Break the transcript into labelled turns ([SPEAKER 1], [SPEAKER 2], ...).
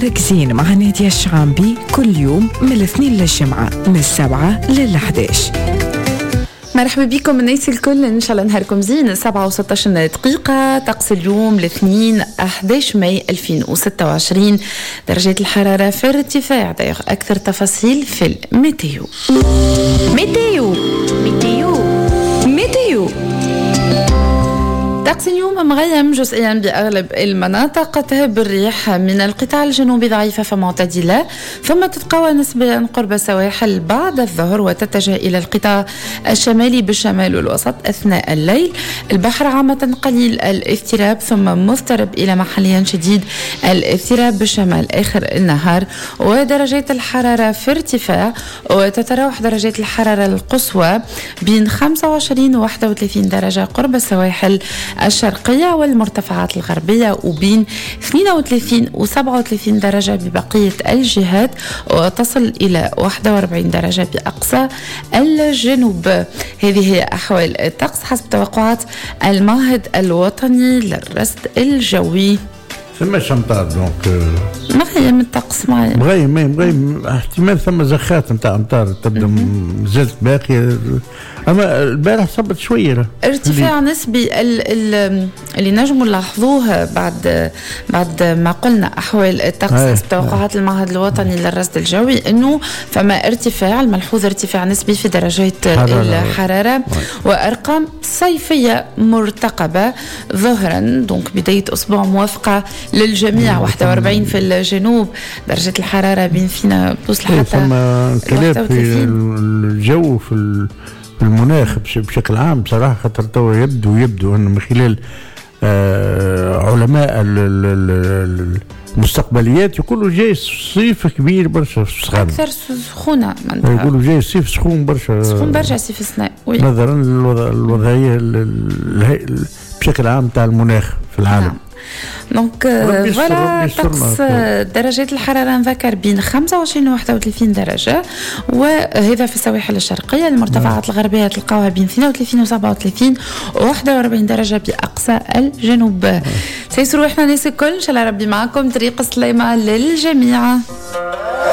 [SPEAKER 1] مركزين مع نادية الشعامبي كل يوم من الاثنين للجمعة من 7 لل11.
[SPEAKER 2] مرحبا بكم الناس الكل، ان شاء الله نهاركم زين. 7:16 دقيقة، طقس اليوم الاثنين 11 ماي 2026. درجات الحرارة في ارتفاع. داير اكثر تفاصيل في الميتيو. طقس اليوم مغيم جزئيا بأغلب المناطق، تهب الريح من القطاع الجنوبي ضعيفة فمعتدلة، ثم تتقوى نسبيا قرب السواحل بعد الظهر وتتجه إلى القطاع الشمالي بالشمال والوسط أثناء الليل. البحر عامة قليل الاضطراب ثم مضطرب إلى محليا شديد الاضطراب بالشمال آخر النهار. ودرجات الحرارة في ارتفاع، وتتراوح درجات الحرارة القصوى بين 25 و 31 درجة قرب السواحل الشرقية والمرتفعات الغربية، وبين 32 و 37 درجة ببقية الجهات، وتصل إلى 41 درجة بأقصى الجنوب. هذه هي أحوال الطقس حسب توقعات المعهد الوطني للرصد الجوي.
[SPEAKER 3] ثم امطار دونك
[SPEAKER 2] مغيم الطقس،
[SPEAKER 3] مغيم احتمال ثم زخات نتاع امطار تبدا زلت باقيه، اما البارح صبت شويه
[SPEAKER 2] ارتفاع نسبي اللي نجموا نلاحظوه بعد ما قلنا احوال الطقس حسب توقعات المعهد الوطني للرصد الجوي، انه فما ارتفاع الملحوظ، ارتفاع نسبي في درجات الحراره وارقام صيفيه مرتقبه ظهرا. دونك بدايه اسبوع موافقه للجميع. 41 في الجنوب درجه الحراره بين فينا توصل حتى
[SPEAKER 3] انقلاب في الجو في المناخ بشكل عام بصراحه، خاطر توا يبدو انه من خلال علماء المستقبليات يقولوا جاي صيف كبير برشا في الصغار،
[SPEAKER 2] اكثر سخونه
[SPEAKER 3] يقولوا جاي صيف سخون برشا
[SPEAKER 2] صيف السنة
[SPEAKER 3] نظرا للوضعيه بشكل عام تاع المناخ في العالم.
[SPEAKER 2] دونك فوالا طقس درجات الحرارة نذكر بين 25 و 31 درجة، وهذا في السواحل الشرقية. المرتفعات الغربية تلقاوها بين 32 و 37 و 41 درجة بأقصى الجنوب. سيسروا احنا ناس الكل، إن شاء الله ربي معكم. طريق السليمة للجميع.